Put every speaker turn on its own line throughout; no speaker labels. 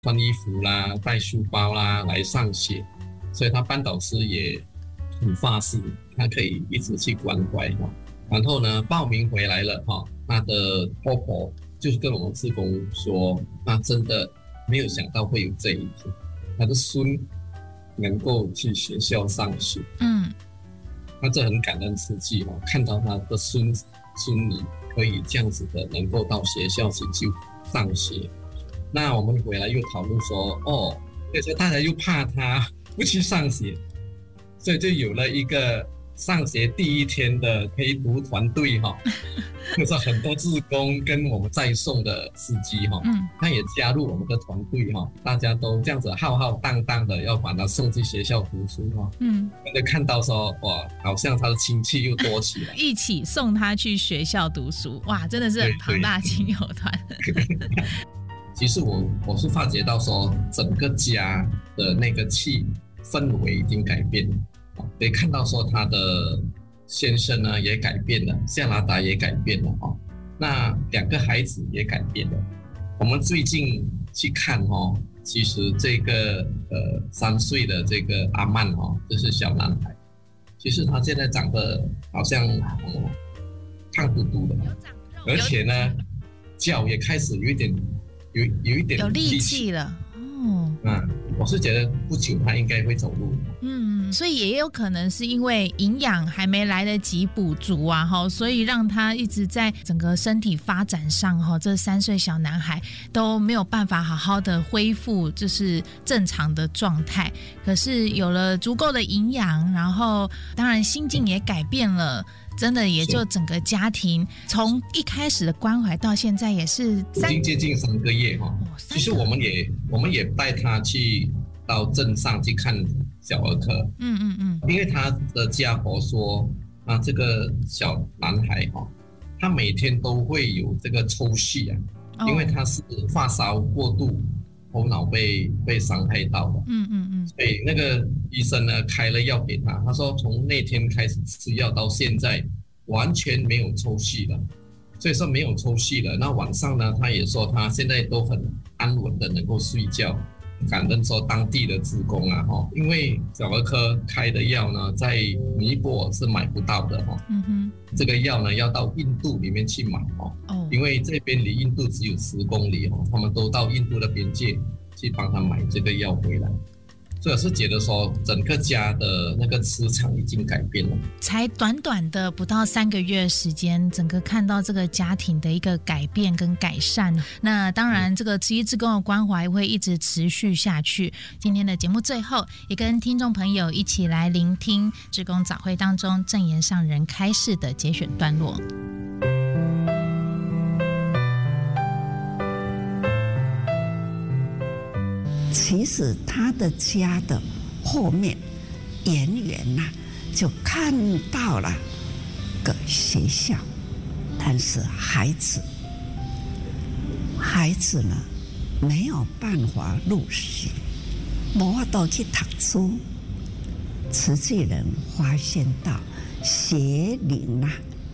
穿衣服啦、带书包啦来上学，所以他班导师也很发誓，他可以一直去关怀。然后呢，报名回来了他的婆婆就跟我们志工说，他真的没有想到会有这一天，他的孙能够去学校上学。那这很感恩刺激看到他的孙女可以这样子的能够到学校去上学。那我们回来又讨论说，所以大家又怕他不去上学，所以就有了一个上学第一天的陪读团队就是很多志工跟我们载送的司机他也加入我们的团队大家都这样子浩浩荡荡的要把他送去学校读书我就看到说哇，好像他的亲戚又多起来，
一起送他去学校读书，哇，真的是很庞大亲友团。
其实我是发觉到说，整个家的那个氛围已经改变了，可以看到说他的先生呢也改变了，夏拉达也改变了那2个孩子也改变了。我们最近去看其实这个3岁的这个阿曼就是小男孩，其实他现在长得好像胖嘟嘟的，而且呢脚也开始有一点
有力气了
我是觉得不久他应该会走路。
所以也有可能是因为营养还没来得及补足所以让他一直在整个身体发展上这3岁小男孩都没有办法好好的恢复就是正常的状态。可是有了足够的营养，然后当然心境也改变了，真的也就整个家庭从一开始的关怀到现在也是
已经接近3个月其实我们也带他去到镇上去看小儿科。因为他的家婆说这个小男孩他每天都会有这个抽搐因为他是发烧过度，头脑被伤害到了。所以那个医生呢开了药给他，他说从那天开始吃药到现在完全没有抽搐了，所以说没有抽搐了。那晚上呢他也说他现在都很安稳的能够睡觉。感恩说当地的志工因为小儿科开的药呢在尼泊尔是买不到的这个药呢要到印度里面去买因为这边离印度只有10公里他们都到印度的边界去帮他买这个药回来。所以我是觉得说整个家的那个磁场已经改变了。
才短短的不到3个月时间，整个看到这个家庭的一个改变跟改善。那当然这个慈济志工的关怀会一直持续下去。今天的节目最后也跟听众朋友一起来聆听志工早会当中证严上人开示的节选段落。
其实他的家的后面远远就看到了个学校，但是孩子呢没有办法入学，没法度去读书。慈济人发现到学龄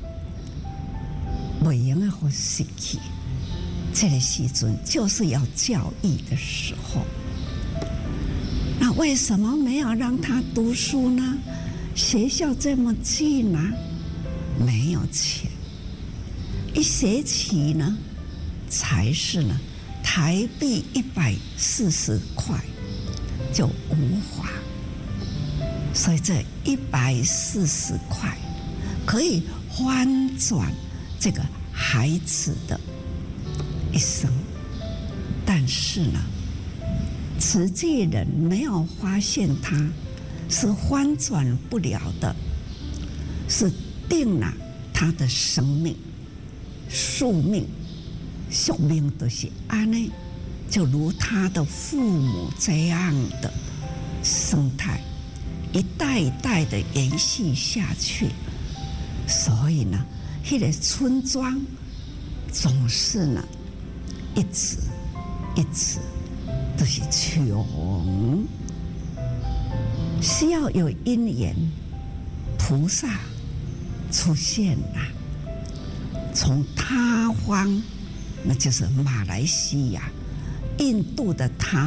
不用要失去，这个时阵就是要教育的时候。那为什么没有让他读书呢？学校这么近没有钱，1学期呢才是台币140块就无法，所以这140块可以翻转这个孩子的一生，但是慈济人没有发现他是翻转不了的，是定了他的生命宿命，宿命就是这样，就如他的父母这样的生态，一代一代的延续下去。所以那个村庄总是一直都是穷，需要有因缘，菩萨出现从他方，那就是马来西亚印度的糖。